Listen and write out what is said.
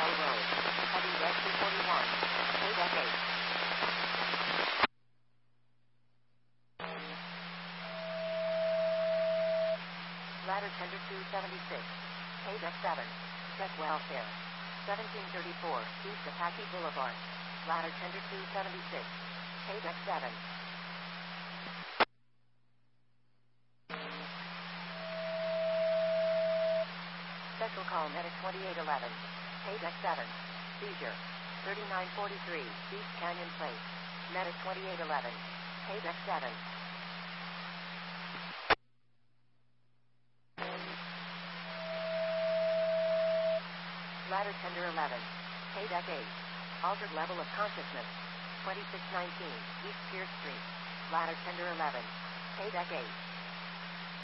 Valley Road. Heading west 241. Paydeck 8. Ladder tender 276. Paydeck 7. Check welfare. 1734 East Apache Boulevard. Ladder tender 276. Paydeck 7. Special call medic 2811. Paydeck 7. Seizure. 3943 East Canyon Place. Medic 2811. Paydeck 7. Ladder tender 11. Paydeck 8. Altered level of consciousness. 2619 East Pierce Street. Ladder tender 11. Paydeck 8.